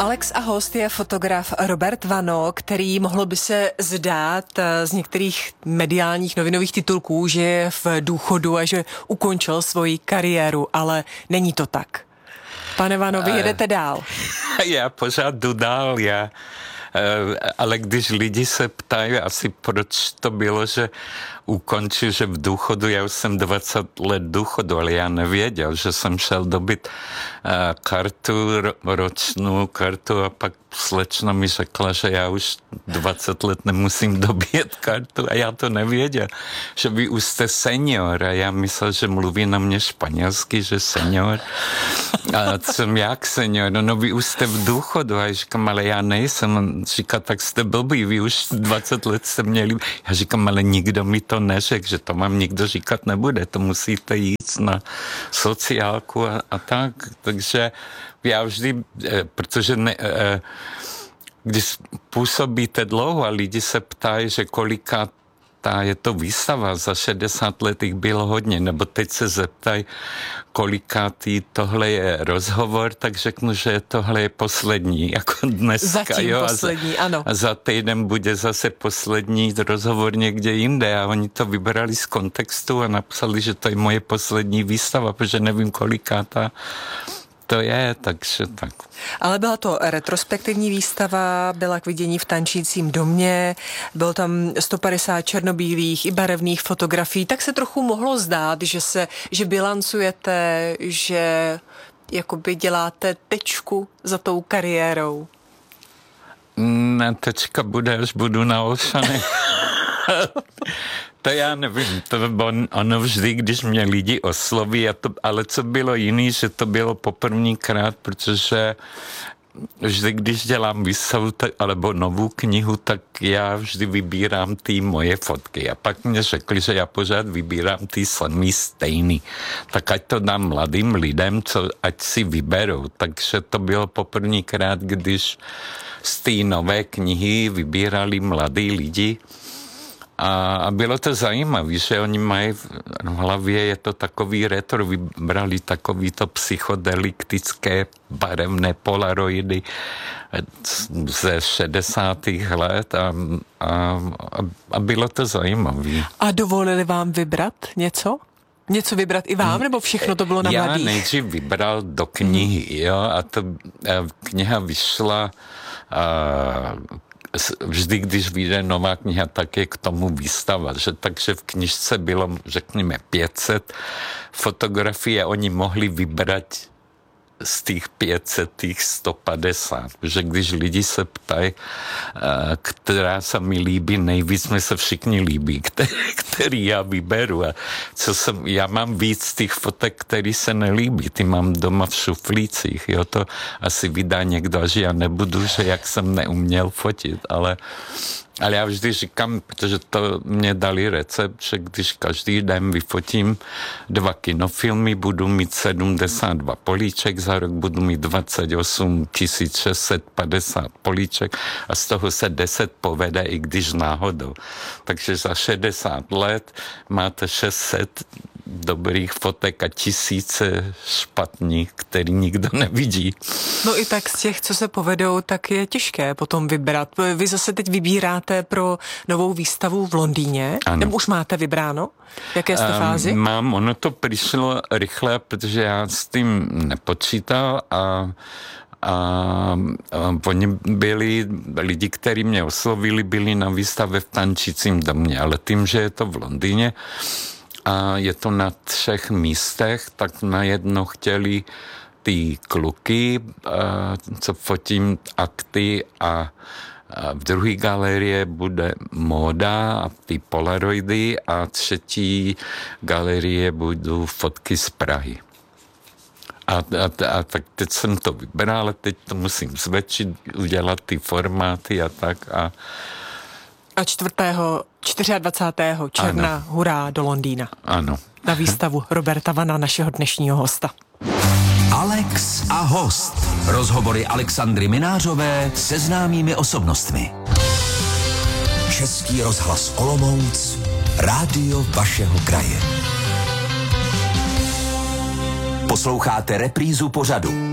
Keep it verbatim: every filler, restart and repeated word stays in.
Alex a host je fotograf Robert Vano, který mohlo by se zdát z některých mediálních novinových titulků, že je v důchodu a že ukončil svoji kariéru, ale není to tak. Pane Vano, vy jedete dál. Já pořád jdu dál, já... Ale když lidi se ptají asi, proč to bylo, že ukončil, že v důchodu, já už jsem dvacet let důchodu, ale já nevěděl, že jsem šel dobit kartu, ročnou kartu a pak slečna mi řekla, že já už dvacet let nemusím dobít kartu a já to nevěděl, že vy už jste senior a já myslel, že mluví na mě španělsky, že senior. A jsem jak senior? No, no vy už jste v důchodu a já říkám, ale já nejsem. Říká, tak jste blbý, vy už dvacet let jste měli. Já říkám, ale nikdo mi to neřekl, že to vám nikdo říkat nebude, to musíte jít na sociálku a, a tak. Takže já vždy, protože ne, když působíte dlouho a lidi se ptají, že kolika ta je to výstava, za šedesát let jich bylo hodně, nebo teď se zeptají, kolikátý tohle je rozhovor, tak řeknu, že tohle je poslední, jako dneska. Zatím jo, poslední, a za, ano. A za týden bude zase poslední rozhovor někde jinde a oni to vybrali z kontextu a napsali, že to je moje poslední výstava, protože nevím, kolikátá to je, takže tak. Ale byla to retrospektivní výstava, byla k vidění v Tančícím domě, bylo tam sto padesát černobílých i barevných fotografií, tak se trochu mohlo zdát, že se, že bilancujete, že jakoby děláte tečku za tou kariérou. Ne, tečka bude, až budu na Olšanech. To já nevím, to bylo ono vždy, když mě lidi osloví, a to, ale co bylo jiný, že to bylo poprvníkrát, protože vždy, když dělám výstavu alebo novou knihu, tak já vždy vybírám ty moje fotky. A pak mě řekli, že já pořád vybírám ty samý stejný. Tak ať to dám mladým lidem, co, ať si vyberou. Takže to bylo poprvníkrát, když z té nové knihy vybírali mladí lidi. A bylo to zajímavé, že oni mají v hlavě, je to takový retro, vybrali takový to psychodeliktické barevné polaroidy ze šedesátých let a, a, a bylo to zajímavé. A dovolili vám vybrat něco? Něco vybrat i vám, nebo všechno to bylo na Já mladých? Já nejdřív vybral do knihy, jo, a to a kniha vyšla a, vždy, když vyjde nová kniha, tak je k tomu výstava. Že, takže v knižce bylo, řekněme, pět set fotografií a oni mohli vybrat z těch pět set, těch sto padesát. Protože když lidi se ptají, která se mi líbí nejvíc, mi se všichni líbí, který, který já vyberu. A co jsem, já mám víc těch fotek, který se nelíbí. Ty mám doma v šuflících. Jo, to asi vydá někdo, že já nebudu, že jak jsem neuměl fotit, ale Ale já vždy říkám, protože to mě dali recept, že když každý den vyfotím dva kinofilmy, budu mít sedmdesát dva políček, za rok budu mít dvacet osm tisíc šest set padesát políček a z toho se deset povede, i když náhodou. Takže za šedesát let máte šest set dobrých fotek a tisíce špatných, který nikdo nevidí. No i tak z těch, co se povedou, tak je těžké potom vybrat. Vy zase teď vybíráte pro novou výstavu v Londýně? Ano. Nebo už máte vybráno? Jaké jste fázi? Um, mám, ono to přišlo rychle, protože já s tím nepočítal a A, a oni byli, lidi, kteří mě oslovili, byli na výstavě v Tančícím domě, ale tím, že je to v Londýně a je to na třech místech, tak najednou chtěli ty kluky, co fotím akty a v druhé galerie bude móda a ty polaroidy a třetí galerie budou fotky z Prahy. A, a, a tak teď jsem to vybral, ale teď to musím zvětšit, udělat ty formáty a tak. A, a čtvrtého, dvacátého čtyřiadvacátého června ano. Hurá do Londýna. Ano. Na výstavu Roberta Vana, našeho dnešního hosta. Alex a host. Rozhovory Alexandry Minářové se známými osobnostmi. Český rozhlas Olomouc, rádio vašeho kraje. Posloucháte reprízu pořadu